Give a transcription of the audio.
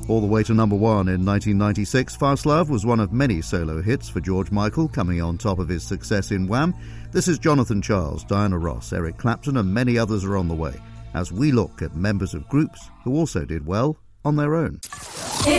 All the way to number one in 1996, Fast Love was one of many solo hits for George Michael, coming on top of his success in Wham. This is Jonathan Charles, Diana Ross, Eric Clapton and many others are on the way, as we look at members of groups who also did well on their own.